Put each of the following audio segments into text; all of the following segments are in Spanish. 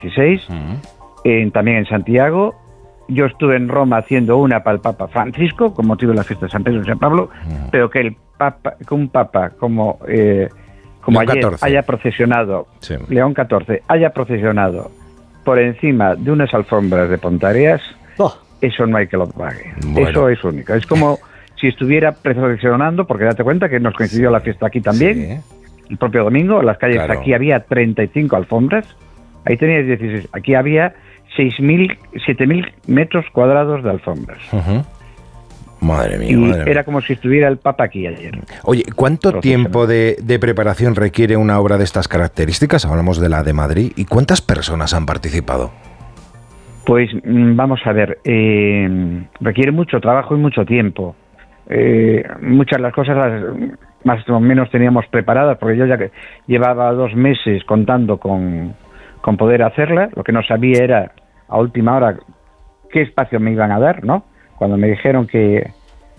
XVI, también en Santiago. Yo estuve en Roma haciendo una para el Papa Francisco, con motivo de la fiesta de San Pedro y San Pablo, pero que un Papa como ayer haya procesionado, sí. León XIV, haya procesionado por encima de unas alfombras de Pontareas, eso no hay que lo pague. Bueno. Eso es único. Es como si estuviera procesionando, porque date cuenta que nos coincidió la fiesta aquí también, sí. El propio domingo, en las calles aquí había 35 alfombras, ahí teníais 16, aquí había 6.000, 7.000 metros cuadrados de alfombras. Madre mía, y era como si estuviera el Papa aquí ayer. Oye, ¿cuánto tiempo de preparación requiere una obra de estas características? Hablamos de la de Madrid. ¿Y cuántas personas han participado? Pues vamos a ver, requiere mucho trabajo y mucho tiempo. Muchas de las cosas las más o menos teníamos preparadas, porque yo ya llevaba 2 meses contando con poder hacerla. Lo que no sabía era a última hora qué espacio me iban a dar, ¿no? Cuando me dijeron que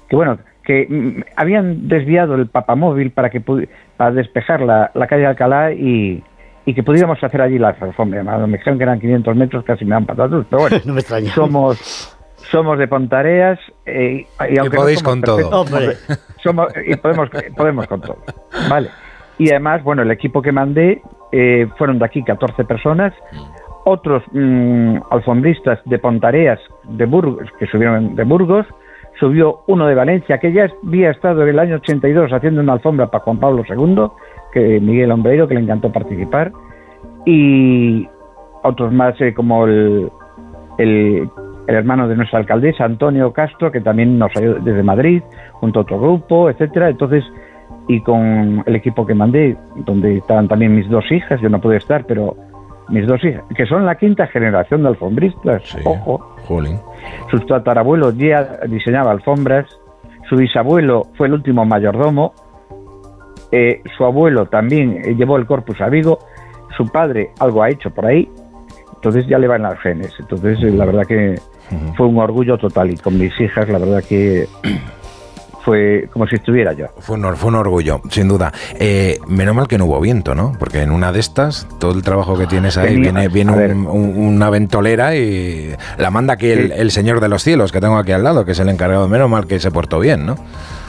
habían desviado el papamóvil para despejar la calle Alcalá y que pudiéramos hacer allí las alfombras. Me dijeron que eran 500 metros, casi me dan patatus, pero bueno, no me extraña. Somos de Pontareas y aunque podéis con todo. Podemos con todo. Vale. Y además, bueno, el equipo que mandé fueron de aquí 14 personas. Otros alfombristas de Pontareas, de Burgos, que subieron de Burgos, subió uno de Valencia, que ya había estado en el año 82 haciendo una alfombra para Juan Pablo II, que Miguel Ombreiro, que le encantó participar, y otros más como el hermano de nuestra alcaldesa, Antonio Castro, que también nos ayudó desde Madrid, junto a otro grupo, etcétera. Entonces, y con el equipo que mandé, donde estaban también mis 2 hijas, yo no pude estar, pero mis 2 hijas, que son la 5ª generación de alfombristas, sí, ojo. Jolín. Su tatarabuelo ya diseñaba alfombras, su bisabuelo fue el último mayordomo, su abuelo también llevó el Corpus a Vigo, su padre algo ha hecho por ahí, entonces ya le van las genes. Entonces la verdad que fue un orgullo total, y con mis hijas la verdad que fue como si estuviera yo. Fue un orgullo, sin duda. Menos mal que no hubo viento, ¿no? Porque en una de estas, todo el trabajo que tienes ahí, viene una ventolera y la manda aquí el señor de los cielos, que tengo aquí al lado, que es el encargado. Menos mal que se portó bien, ¿no?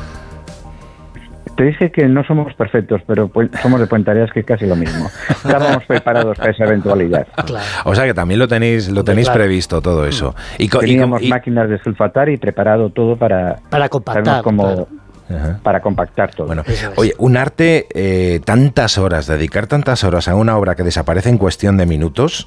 Te dije que no somos perfectos, pero somos de Pontareas, que es casi lo mismo. Estábamos preparados para esa eventualidad. Claro. O sea que también lo tenéis claro. Previsto todo eso. Teníamos máquinas de sulfatar y preparado todo para compactar. Para compactar todo. Bueno, oye, un arte, dedicar tantas horas a una obra que desaparece en cuestión de minutos,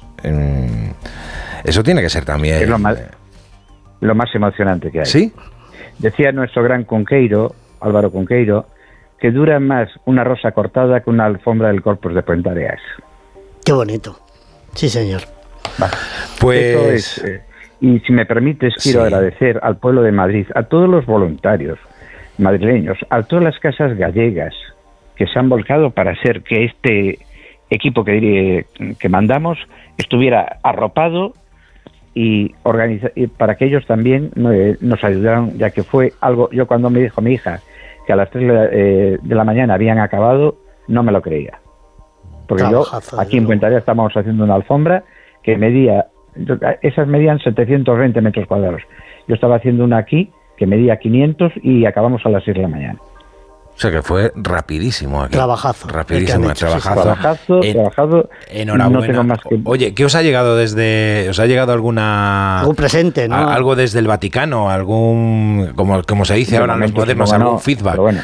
eso tiene que ser también... Es lo más emocionante que hay. ¿Sí? Decía nuestro gran Conqueiro, Álvaro Conqueiro, que dura más una rosa cortada que una alfombra del Corpus de Pontareas. Qué bonito. Sí, señor. Vale. Pues... y si me permites, quiero agradecer al pueblo de Madrid, a todos los voluntarios madrileños, a todas las casas gallegas que se han volcado para hacer que este equipo que mandamos estuviera arropado y para que ellos también nos ayudaran, ya que fue algo... Yo cuando me dijo mi hija que a las 3 de la mañana habían acabado, no me lo creía. Porque trabajazo, yo, aquí en Pontareas estábamos haciendo una alfombra que esas medían 720 metros cuadrados. Yo estaba haciendo una aquí que medía 500 y acabamos a las 6 de la mañana. O sea que fue rapidísimo aquí. Trabajazo. Rapidísimo, trabajado. Enhorabuena. No tengo más que... Oye, ¿qué os ha llegado algún presente, ¿no? Algo desde el Vaticano, como se dice ahora en los modernos, algún feedback? Bueno,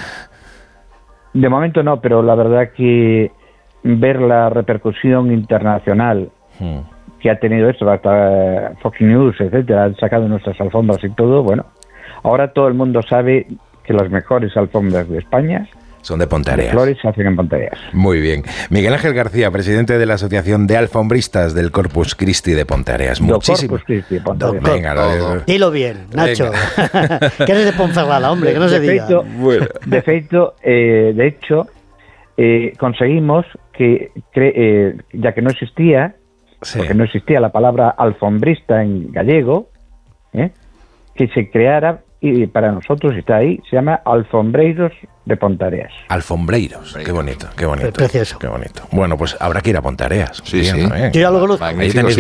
de momento no, pero la verdad que ver la repercusión internacional que ha tenido esto, hasta Fox News, etcétera, han sacado nuestras alfombras y todo, bueno, ahora todo el mundo sabe que las mejores alfombras de España son de Pontareas. De flores se hacen en Pontareas. Muy bien. Miguel Ángel García, presidente de la Asociación de Alfombristas del Corpus Christi de Pontareas. Muchísimas gracias. Venga, dilo bien, Nacho. Que eres de Ponferrada, hombre, que no se diga. De hecho, conseguimos que, ya que no existía, porque no existía la palabra alfombrista en gallego, que se creara, y para nosotros está ahí, se llama Alfombreiros de Pontareas. Alfombreiros, qué bonito, qué bonito. Precioso. Qué bonito. Bueno, pues habrá que ir a Pontareas. Sí. Yo ya lo conozco. Ahí tenéis